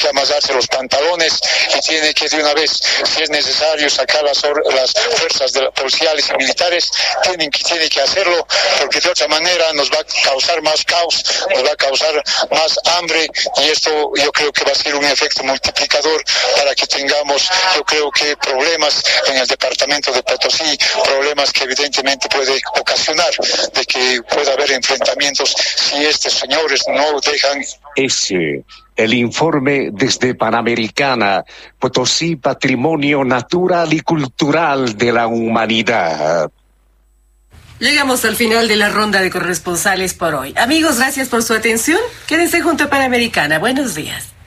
que amasarse los pantalones y tiene que de una vez, si es necesario, sacar las fuerzas policiales y militares, tiene que hacerlo, porque de otra manera nos va a causar más caos, nos va a causar más hambre, y esto yo creo que va a ser un efecto multiplicador para que tengamos, yo creo que problemas en el departamento de Potosí, problemas que evidentemente puede ocasionar de que pueda haber enfrentamientos si estos señores no dejan. Ese, el informe desde Panamericana, Potosí, patrimonio natural y cultural de la humanidad. Llegamos al final de la ronda de corresponsales por hoy. Amigos, gracias por su atención. Quédense junto a Panamericana. Buenos días.